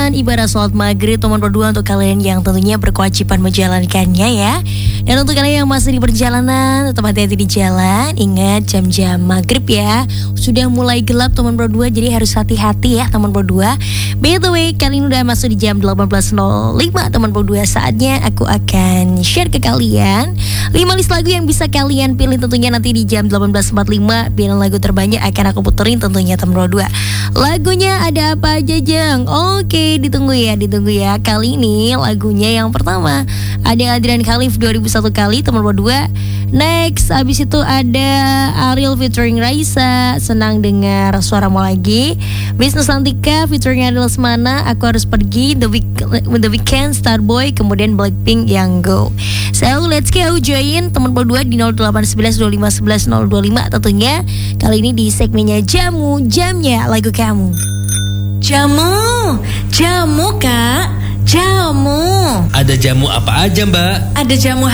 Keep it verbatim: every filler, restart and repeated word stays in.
Ibadah sholat maghrib teman berdua untuk kalian yang tentunya berkewajiban menjalankannya ya. Dan untuk kalian yang masih di perjalanan, tetap hati-hati di jalan. Ingat jam-jam maghrib ya, sudah mulai gelap teman berdua, jadi harus hati-hati ya teman berdua. By the way, kali ini udah masuk di jam delapan belas nol lima teman berdua. Saatnya aku akan share ke kalian lima list lagu yang bisa kalian pilih tentunya nanti di jam delapan belas empat puluh lima. Pilihan lagu terbanyak akan aku puterin tentunya teman berdua. Lagunya ada apa aja, Jeng? Oke, ditunggu ya, ditunggu ya. Kali ini lagunya yang pertama ada Adrian Khalif dua ribu satu kali teman berdua. Next, abis itu ada Ariel featuring Raisa, Senang Dengar Suaramu Lagi. Miss Nusantika featuring Adel Semana, Aku Harus Pergi. The, Week The Weeknd, Starboy, kemudian Blackpink yang Go. So let's go join teman berdua di nol delapan satu satu dua lima satu satu nol dua lima tentunya. Kali ini di segmennya Jamu, jamnya lagu kamu. Jamu, jamu kak, jamu. Ada jamu apa aja mbak? Ada jamu